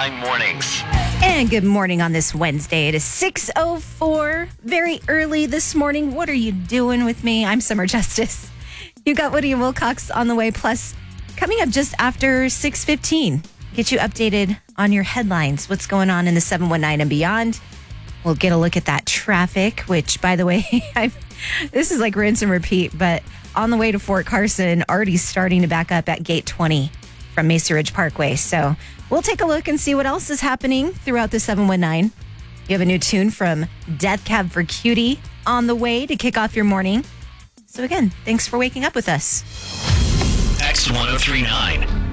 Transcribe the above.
X999 mornings. And good morning on this Wednesday. It is 6:04, very early this morning. What are you doing with me? I'm Summer Justice. You got Woody and Wilcox on the way, plus coming up just after 6:15. Get you updated on your headlines, what's going on in the 719 and beyond. We'll get a look at that traffic, which, by the way, this is like rinse and repeat, but on the way to Fort Carson, already starting to back up at Gate 20 from Mesa Ridge Parkway. So we'll take a look and see what else is happening throughout the 719. You have a new tune from Death Cab for Cutie on the way to kick off your morning. So again, thanks for waking up with us. X1039.